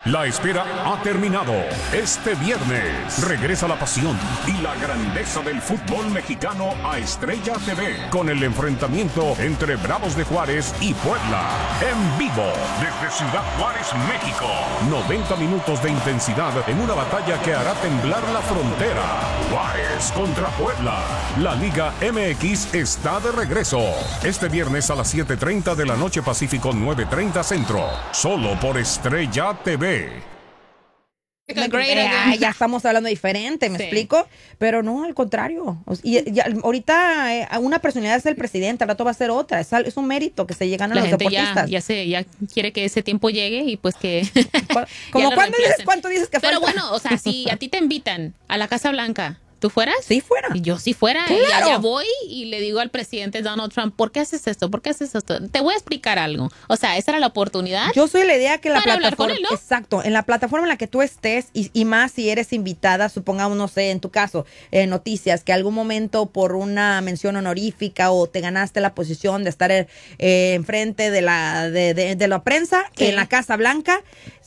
La espera ha terminado. Este viernes regresa la pasión y la grandeza del fútbol mexicano a Estrella TV con el enfrentamiento entre Bravos de Juárez y Puebla. En vivo desde Ciudad Juárez, México. 90 minutos de intensidad en una batalla que hará temblar la frontera. Juárez contra Puebla. La Liga MX está de regreso. Este viernes a las 7:30 de la noche Pacífico, 9:30 Centro. Solo por Estrella TV. Ya estamos hablando diferente, ¿me explico? Pero no, al contrario. Ahorita una personalidad es el presidente, al rato va a ser otra. Es un mérito que se llegan a los deportistas. Ya quiere que ese tiempo llegue y pues que... ¿Como cuánto dices que falta? Pero bueno, o sea, si a ti te invitan a la Casa Blanca, ¿tú fueras? Sí, fuera. Y yo sí fuera. Claro. Y allá voy y le digo al presidente Donald Trump, ¿por qué haces esto? ¿Por qué haces esto? Te voy a explicar algo. O sea, esa era la oportunidad. Yo soy la idea que la para hablar plataforma... con él, ¿no? Exacto. En la plataforma en la que tú estés y más si eres invitada, supongamos, no sé, en tu caso, noticias, que algún momento por una mención honorífica o te ganaste la posición de estar enfrente de la prensa, Sí. en la Casa Blanca...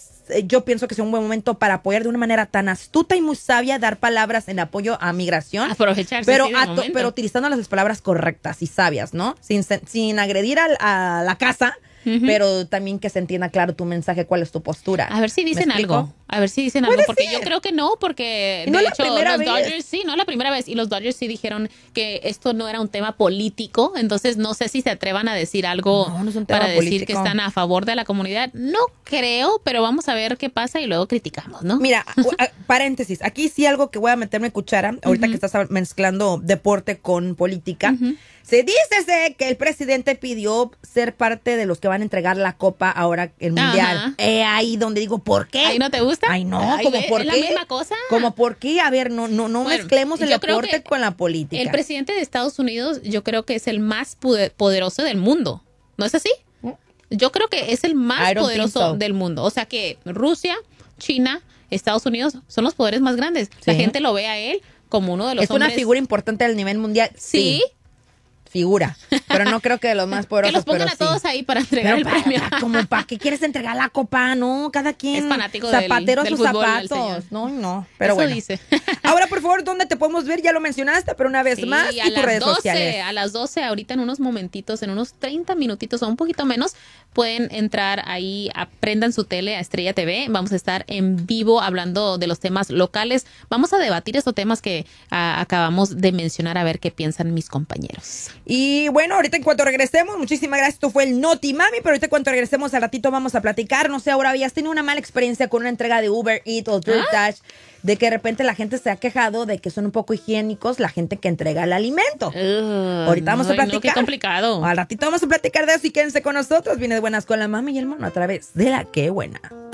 Yo pienso que es un buen momento para apoyar de una manera tan astuta y muy sabia, dar palabras en apoyo a migración. Aprovecharse, pero, sí, del momento. pero utilizando las palabras correctas y sabias, ¿no? Sin agredir a la casa, pero también que se entienda claro tu mensaje, cuál es tu postura. A ver si dicen ¿Me explico? algo. A ver si dicen algo. Puede Porque ser. yo creo que no, porque Y no de la hecho primera los vez. Dodgers, sí, no la primera vez. Y los Dodgers sí dijeron que esto no era un tema político. Entonces no sé si se atrevan a decir algo No es un tema para decir político. que están a favor de la comunidad. No creo, pero vamos a ver qué pasa y luego criticamos, ¿no? Mira, paréntesis, aquí sí algo que voy a meterme cuchara, ahorita que estás mezclando deporte con política. Se dice que el presidente pidió ser parte de los que van a entregar la copa ahora el mundial. Ahí donde digo, ¿por qué? ¿Ahí no te gusta? Ay, no, Ay, ¿como por ¿es qué? la misma cosa? ¿Como por qué? A ver, no Bueno, mezclemos el yo creo deporte que con la política. El presidente de Estados Unidos yo creo que es el más poderoso del mundo. ¿No es así? Yo creo que es el más I don't think poderoso so. del mundo. O sea que Rusia, China, Estados Unidos son los poderes más grandes. La Sí. gente lo ve a él como uno de los Es hombres. una figura importante al nivel mundial. Sí. Figura. Pero no creo que de los más poderosos. Que los pongan pero a todos sí. ahí para entregar Pero el premio. ¿para qué quieres entregar la copa? No, cada quien. Es fanático zapatero a del sus fútbol, el zapatos. señor. No. Pero Eso bueno. dice. Ahora, por favor, ¿dónde te podemos ver? Ya lo mencionaste, pero una vez Sí, más. Y a tus las redes 12, sociales. a las 12, ahorita en unos momentitos, en unos 30 minutitos o un poquito menos, pueden entrar ahí, aprendan su tele a Estrella TV. Vamos a estar en vivo hablando de los temas locales. Vamos a debatir estos temas que acabamos de mencionar, a ver qué piensan mis compañeros. Y bueno, ahorita en cuanto regresemos, muchísimas gracias. Esto fue el Noti Mami, pero ahorita en cuanto regresemos al ratito vamos a platicar. No sé, ahora habías tenido una mala experiencia con una entrega de Uber Eats o DoorDash, de que de repente la gente se ha quejado de que son un poco higiénicos la gente que entrega el alimento. Ahorita vamos a platicar. No, qué complicado. Al ratito vamos a platicar de eso y quédense con nosotros. Viene de buenas con la mami y el mono a través de La Qué Buena.